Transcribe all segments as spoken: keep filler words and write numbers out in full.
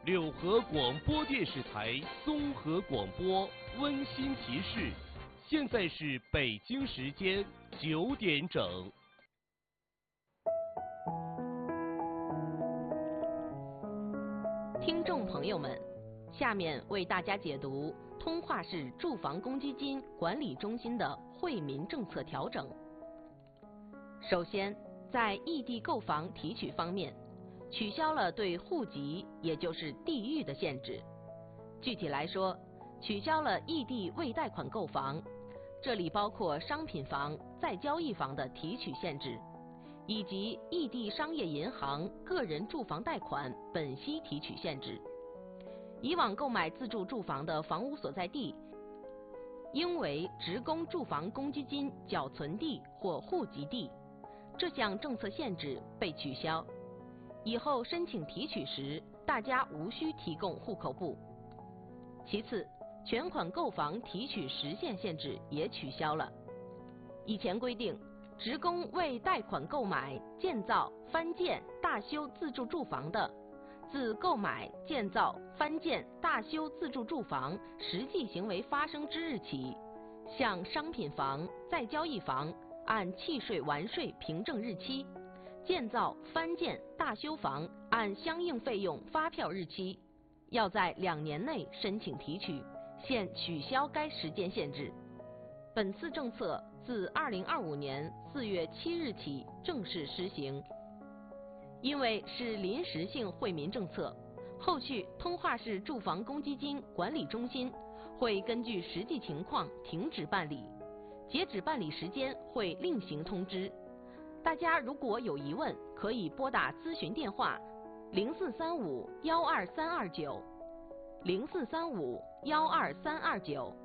柳河广播电视台综合广播温馨提示：现在是北京时间九点整。 听众朋友们，下面为大家解读通化市住房公积金管理中心的惠民政策调整。首先，在异地购房提取方面，取消了对户籍，也就是地域的限制。具体来说，取消了异地未贷款购房，这里包括商品房、再交易房的提取限制，以及异地商业银行个人住房贷款本息提取限制。以往购买自住住房的房屋所在地应为职工住房公积金缴存地或户籍地，这项政策限制被取消。以后申请提取时，大家无需提供户口簿。其次，全款购房提取时限限制也取消了。以前规定，职工为贷款购买、建造、翻建、大修自住住房的，自购买、建造、翻建、大修自住住房实际行为发生之日起，向商品房、再交易房按契税完税凭证日期，建造、翻建、大修房按相应费用发票日期，要在两年内申请提取，现取消该时间限制。本次政策自二零二五年四月七日起正式施行。因为是临时性惠民政策，后续通化市住房公积金管理中心会根据实际情况停止办理，截止办理时间会另行通知。大家如果有疑问，可以拨打咨询电话零四三五幺二三二九零四三五幺二三二九。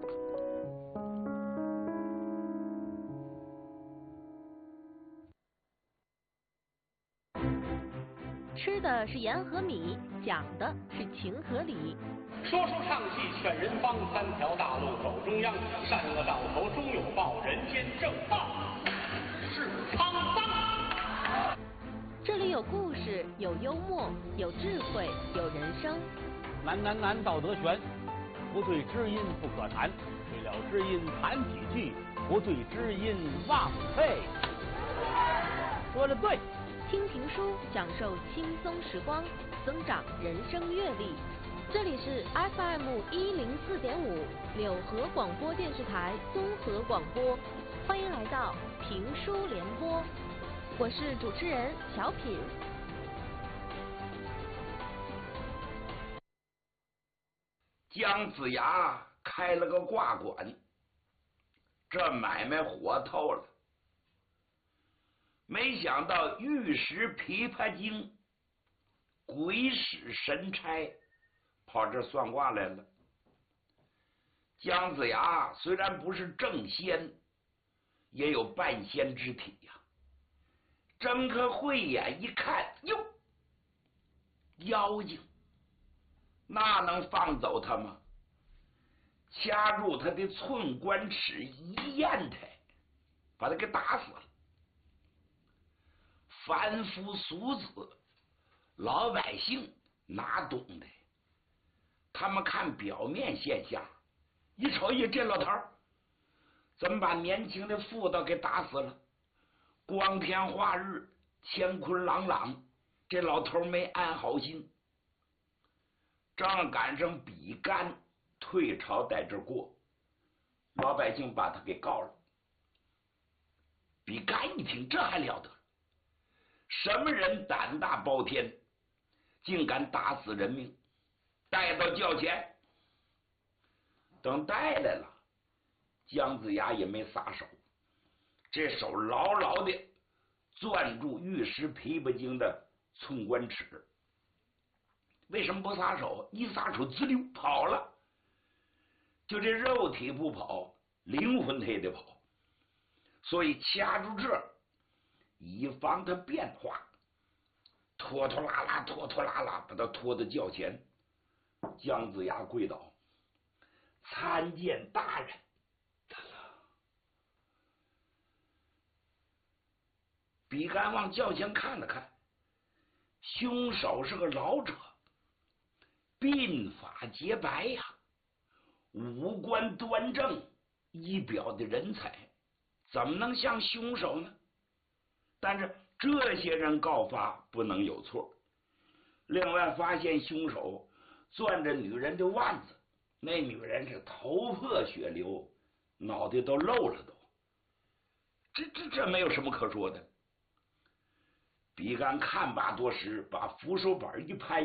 吃的是盐和米，讲的是情和理。 说书唱戏劝人方，三条大路走中央，善恶到头终有报，人间正道是沧桑。 这里有故事，有幽默，有智慧，有人生。 难难难，道德悬，不对知音不可谈，对了知音谈几句，不对知音忘废。说的对。 听评书，享受轻松时光，增长人生阅历。这里是 F M 一零四点五柳河广播电视台综合广播，欢迎来到评书联播，我是主持人小品。 姜子牙开了个挂馆，这买卖活透了。没想到玉石琵琶精鬼使神差跑这算卦来了。姜子牙虽然不是正仙，也有半仙之体呀、啊。睁开慧眼一看，哟，妖精，那能放走他吗？掐住他的寸关尺，一咽他，把他给打死了。凡夫俗子，老百姓哪懂的？他们看表面现象，一瞅一这老头怎么把年轻的妇道给打死了？光天化日，乾坤朗朗，这老头没安好心。正赶上比干退朝在这过，老百姓把他给告了。比干一听，这还了得？什么人胆大包天，竟敢打死人命？带到轿前。等带来了，姜子牙也没撒手，这手牢牢的攥住玉石琵琶精的寸关尺。为什么不撒手？一撒手滋溜跑了。就这肉体不跑，灵魂他也得跑，所以掐住这，以防他变化，拖拖拉拉拖拖拉拉把他拖到轿前。姜子牙跪倒，参见大人。比干往轿前看了看，凶手是个老者， 鬓发洁白呀、啊，五官端正，仪表的人才，怎么能像凶手呢？但是这些人告发不能有错。另外发现凶手攥着女人的腕子，那女人是头破血流，脑袋都漏了都。这这这没有什么可说的。比干看罢多时，把扶手板一拍，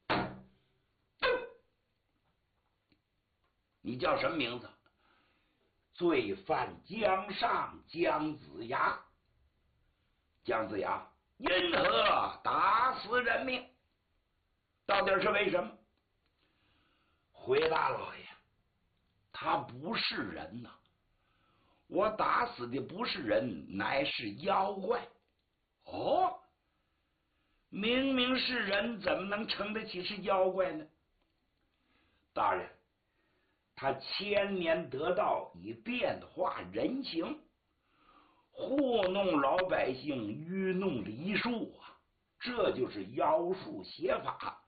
你叫什么名字？罪犯江上姜子牙。姜子牙因何打死人命？到底是为什么？回答老爷，他不是人呐、啊，我打死的不是人，乃是妖怪。哦，明明是人，怎么能称得起是妖怪呢？大人，他千年得道，以变化人形，糊弄老百姓，愚弄礼数啊，这就是妖术邪法。